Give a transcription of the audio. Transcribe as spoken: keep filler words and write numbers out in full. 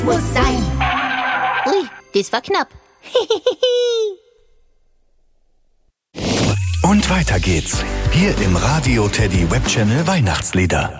Muss sein. Ui, das war knapp. Und weiter geht's. Hier im Radio Teddy Webchannel Weihnachtslieder.